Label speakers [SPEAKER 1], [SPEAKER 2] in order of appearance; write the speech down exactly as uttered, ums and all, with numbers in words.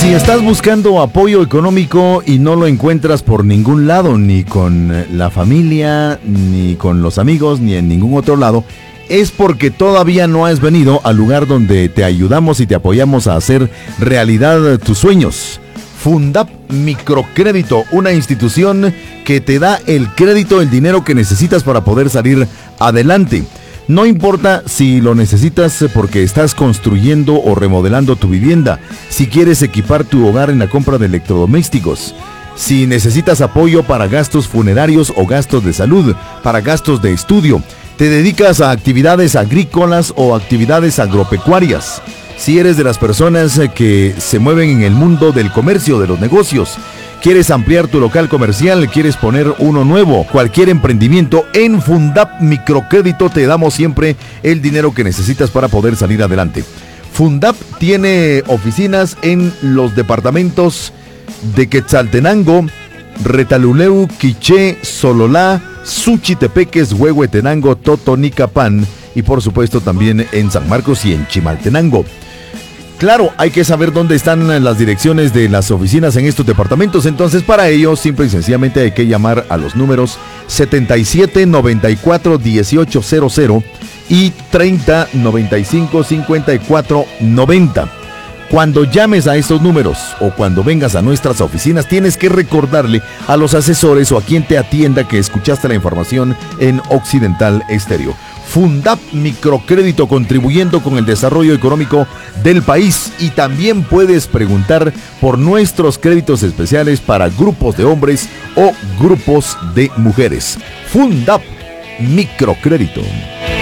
[SPEAKER 1] Si estás buscando apoyo económico y no lo encuentras por ningún lado, ni con la familia, ni con los amigos, ni en ningún otro lado, es porque todavía no has venido al lugar donde te ayudamos y te apoyamos a hacer realidad tus sueños. Fundap Microcrédito, una institución que te da el crédito, el dinero que necesitas para poder salir adelante. No importa si lo necesitas porque estás construyendo o remodelando tu vivienda, si quieres equipar tu hogar en la compra de electrodomésticos, si necesitas apoyo para gastos funerarios o gastos de salud, para gastos de estudio, te dedicas a actividades agrícolas o actividades agropecuarias, si eres de las personas que se mueven en el mundo del comercio, de los negocios, quieres ampliar tu local comercial, quieres poner uno nuevo, cualquier emprendimiento, en Fundap Microcrédito te damos siempre el dinero que necesitas para poder salir adelante. Fundap tiene oficinas en los departamentos de Quetzaltenango, Retaluleu, Quiché, Sololá, Suchitepeques, Huehuetenango, Totonicapán y por supuesto también en San Marcos y en Chimaltenango. Claro, hay que saber dónde están las direcciones de las oficinas en estos departamentos, entonces para ello simple y sencillamente hay que llamar a los números setenta y siete noventa y cuatro dieciocho cero cero y treinta noventa y cinco cincuenta y cuatro noventa. Cuando llames a estos números o cuando vengas a nuestras oficinas, tienes que recordarle a los asesores o a quien te atienda que escuchaste la información en Occidental Estéreo. Fundap Microcrédito, contribuyendo con el desarrollo económico del país, y también puedes preguntar por nuestros créditos especiales para grupos de hombres o grupos de mujeres. Fundap Microcrédito.